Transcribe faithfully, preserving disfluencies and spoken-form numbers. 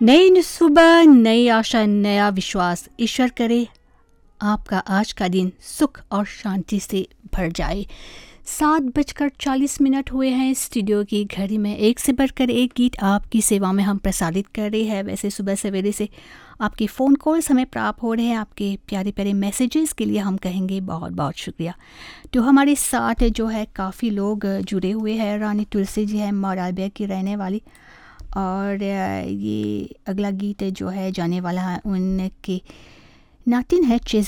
नई सुबह, नई आशा, नया विश्वास। ईश्वर करे आपका आज का दिन सुख और शांति से भर जाए। सात बजकर चालीस मिनट हुए हैं। स्टूडियो की घड़ी में एक से बढ़कर एक गीत आपकी सेवा में हम प्रसारित कर रहे हैं। वैसे सुबह सवेरे से आपके फ़ोन कॉल्स हमें प्राप्त हो रहे हैं। आपके प्यारे प्यारे मैसेजेस के लिए हम कहेंगे बहुत बहुत शुक्रिया। तो हमारे साथ जो है काफ़ी लोग जुड़े हुए हैं। रानी तुलसी जी हैं मोरालबेग की रहने वाली, और ये अगला गीत जो है जाने वाला है उनके नातिन है चेस